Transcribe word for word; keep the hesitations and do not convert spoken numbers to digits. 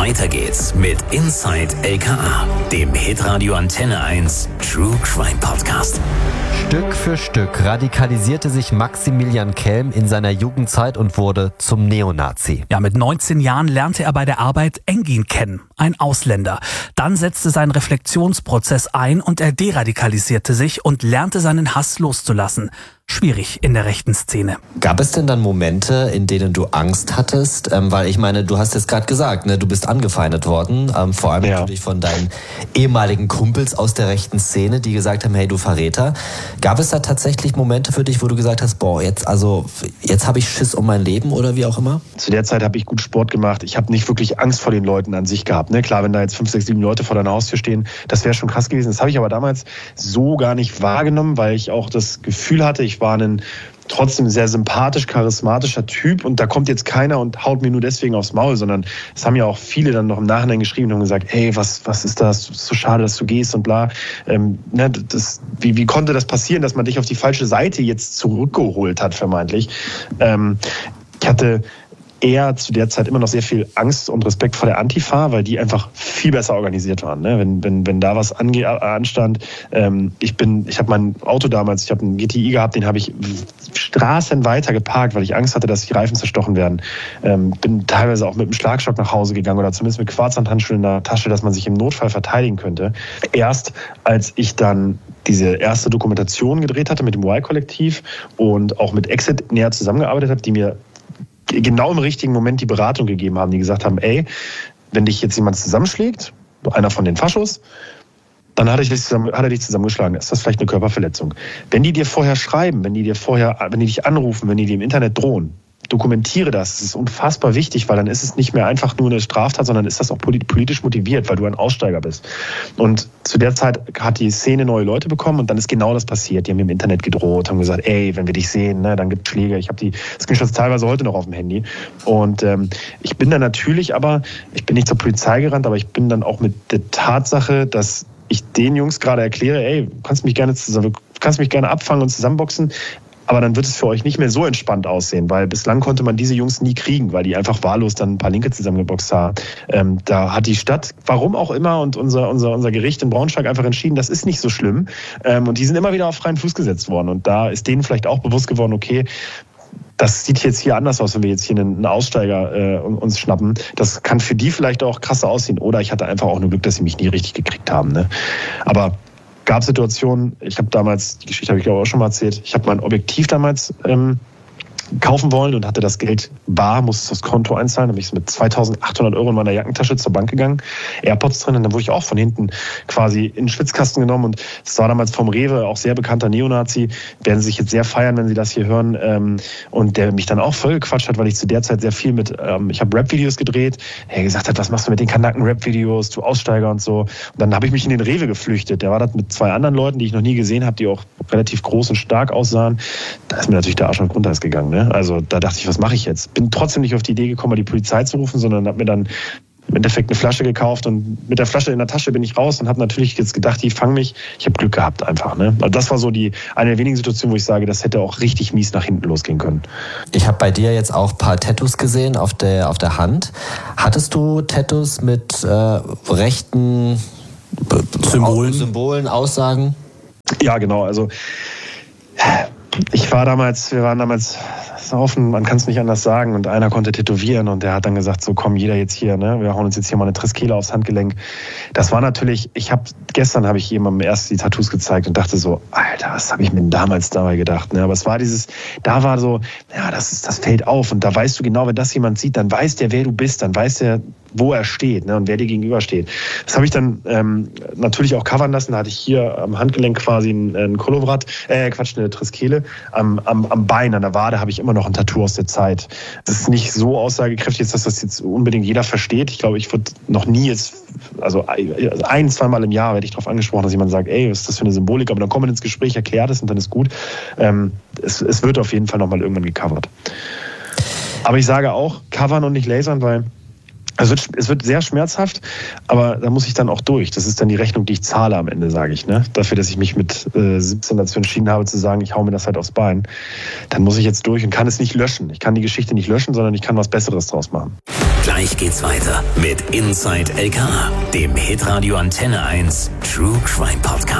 Weiter geht's mit Inside L K A, dem Hitradio Antenne eins True Crime Podcast. Stück für Stück radikalisierte sich Maximilian Kelm in seiner Jugendzeit und wurde zum Neonazi. Ja, mit neunzehn Jahren lernte er bei der Arbeit Engin kennen, ein Ausländer. Dann setzte sein Reflexionsprozess ein und er deradikalisierte sich und lernte seinen Hass loszulassen. Schwierig in der rechten Szene. Gab es denn dann Momente, in denen du Angst hattest? Ähm, weil ich meine, du hast jetzt gerade gesagt, ne, du bist angefeindet worden, ähm, vor allem ja. natürlich von deinen ehemaligen Kumpels aus der rechten Szene, die gesagt haben, hey, du Verräter. Gab es da tatsächlich Momente für dich, wo du gesagt hast, boah, jetzt also jetzt habe ich Schiss um mein Leben oder wie auch immer? Zu der Zeit habe ich gut Sport gemacht. Ich habe nicht wirklich Angst vor den Leuten an sich gehabt. Ne? Klar, wenn da jetzt fünf, sechs, sieben Leute vor deiner Haustür stehen, das wäre schon krass gewesen. Das habe ich aber damals so gar nicht wahrgenommen, weil ich auch das Gefühl hatte, ich war ein trotzdem sehr sympathisch, charismatischer Typ und da kommt jetzt keiner und haut mir nur deswegen aufs Maul, sondern es haben ja auch viele dann noch im Nachhinein geschrieben und gesagt, hey, was, was ist das? So schade, dass du gehst und bla. Ähm, ne, das, wie, wie konnte das passieren, dass man dich auf die falsche Seite jetzt zurückgeholt hat, vermeintlich? Ähm, ich hatte eher zu der Zeit immer noch sehr viel Angst und Respekt vor der Antifa, weil die einfach viel besser organisiert waren. Ne? Wenn, wenn, wenn da was ange- anstand, ähm, ich bin, ich habe mein Auto damals, ich habe einen G T I gehabt, den habe ich Straßen weiter geparkt, weil ich Angst hatte, dass die Reifen zerstochen werden. Ähm, bin teilweise auch mit einem Schlagstock nach Hause gegangen oder zumindest mit Quarzhandhandschuhen in der Tasche, dass man sich im Notfall verteidigen könnte. Erst als ich dann diese erste Dokumentation gedreht hatte mit dem Y-Kollektiv und auch mit Exit näher zusammengearbeitet habe, die mir genau im richtigen Moment die Beratung gegeben haben, die gesagt haben, ey, wenn dich jetzt jemand zusammenschlägt, einer von den Faschos, dann hat er dich, zusammen, hat er dich zusammengeschlagen. Ist das vielleicht eine Körperverletzung? Wenn die dir vorher schreiben, wenn die dir vorher, wenn die dich anrufen, wenn die dir im Internet drohen, dokumentiere das. Das ist unfassbar wichtig, weil dann ist es nicht mehr einfach nur eine Straftat, sondern ist das auch politisch motiviert, weil du ein Aussteiger bist. Und zu der Zeit hat die Szene neue Leute bekommen und dann ist genau das passiert. Die haben mir im Internet gedroht, haben gesagt, ey, wenn wir dich sehen, ne, dann gibt es Schläge. Ich habe die Screenshots teilweise heute noch auf dem Handy. Und ähm, ich bin dann natürlich aber, ich bin nicht zur Polizei gerannt, aber ich bin dann auch mit der Tatsache, dass ich den Jungs gerade erkläre, ey, du kannst mich gerne zusammen, kannst mich gerne abfangen und zusammenboxen, aber dann wird es für euch nicht mehr so entspannt aussehen, weil bislang konnte man diese Jungs nie kriegen, weil die einfach wahllos dann ein paar Linke zusammengeboxt haben. Ähm, da hat die Stadt, warum auch immer, und unser, unser, unser Gericht in Braunschweig einfach entschieden, das ist nicht so schlimm. Ähm, und die sind immer wieder auf freien Fuß gesetzt worden. Und da ist denen vielleicht auch bewusst geworden, okay, das sieht jetzt hier anders aus, wenn wir jetzt hier einen Aussteiger äh, uns schnappen. Das kann für die vielleicht auch krasser aussehen. Oder ich hatte einfach auch nur Glück, dass sie mich nie richtig gekriegt haben. Ne? Aber gab Situationen, ich habe damals, die Geschichte habe ich glaube auch schon mal erzählt, ich habe mein Objektiv damals ähm, kaufen wollen und hatte das Geld bar, musste es aufs Konto einzahlen. Dann bin ich mit zweitausendachthundert Euro in meiner Jackentasche zur Bank gegangen, AirPods drin, und dann wurde ich auch von hinten quasi in den Schwitzkasten genommen und es war damals vom Rewe, auch sehr bekannter Neonazi, werden sie sich jetzt sehr feiern, wenn sie das hier hören, ähm, und der mich dann auch voll gequatscht hat, weil ich zu der Zeit sehr viel mit, ähm, ich habe Rap-Videos gedreht, er gesagt hat, was machst du mit den Kanaken-Rap-Videos, du Aussteiger und so, und dann habe ich mich in den Rewe geflüchtet, der war das mit zwei anderen Leuten, die ich noch nie gesehen habe, die auch relativ groß und stark aussahen, da ist mir natürlich der Arsch auf Grundeis gegangen, ne? Also da dachte ich, was mache ich jetzt? Bin trotzdem nicht auf die Idee gekommen, die Polizei zu rufen, sondern habe mir dann im Endeffekt eine Flasche gekauft und mit der Flasche in der Tasche bin ich raus und habe natürlich jetzt gedacht, die fangen mich. Ich habe Glück gehabt einfach. Ne? Also das war so die eine der wenigen Situationen, wo ich sage, das hätte auch richtig mies nach hinten losgehen können. Ich habe bei dir jetzt auch ein paar Tattoos gesehen auf der, auf der Hand. Hattest du Tattoos mit äh, rechten Symbolen? Symbolen, Aussagen? Ja, genau. Also ich war damals, wir waren damals offen, man kann es nicht anders sagen, und einer konnte tätowieren und der hat dann gesagt, so komm, jeder jetzt hier, ne, wir hauen uns jetzt hier mal eine Triskele aufs Handgelenk. Das war natürlich, ich habe, gestern habe ich jemandem erst die Tattoos gezeigt und dachte so, Alter, was habe ich mir damals dabei gedacht, ne, aber es war dieses, da war so, ja, das ist, das fällt auf und da weißt du genau, wenn das jemand sieht, dann weiß der, wer du bist, dann weiß der, wo er steht, ne, und wer dir gegenübersteht. Das habe ich dann ähm, natürlich auch covern lassen. Da hatte ich hier am Handgelenk quasi ein, ein Kolowrat, äh, Quatsch, eine Triskele. Am, am, am Bein, an der Wade habe ich immer noch ein Tattoo aus der Zeit. Das ist nicht so aussagekräftig, dass das jetzt unbedingt jeder versteht. Ich glaube, ich würde noch nie jetzt, also ein, zweimal im Jahr werde ich darauf angesprochen, dass jemand sagt, ey, was ist das für eine Symbolik? Aber dann kommt man ins Gespräch, erklärt es und dann ist gut. Ähm, es, es wird auf jeden Fall nochmal irgendwann gecovert. Aber ich sage auch, covern und nicht lasern, weil Es wird, es wird sehr schmerzhaft, aber da muss ich dann auch durch. Das ist dann die Rechnung, die ich zahle am Ende, sage ich. Ne? Dafür, dass ich mich mit äh, siebzehn dazu entschieden habe, zu sagen, ich hau mir das halt aufs Bein. Dann muss ich jetzt durch und kann es nicht löschen. Ich kann die Geschichte nicht löschen, sondern ich kann was Besseres draus machen. Gleich geht's weiter mit Inside L K A, dem Hitradio Antenne eins True Crime Podcast.